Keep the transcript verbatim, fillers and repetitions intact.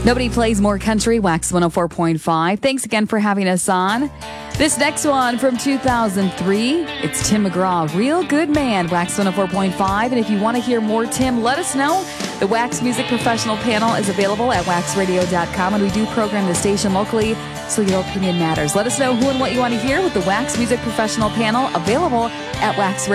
Nobody plays more country, Wax one oh four point five. Thanks again for having us on. This next one from two thousand three, it's Tim McGraw, Real Good Man, Wax one oh four point five. And if you want to hear more Tim, let us know. The Wax Music Professional Panel is available at wax radio dot com, and we do program the station locally, so your opinion matters. Let us know who and what you want to hear with the Wax Music Professional Panel, available at wax radio dot com.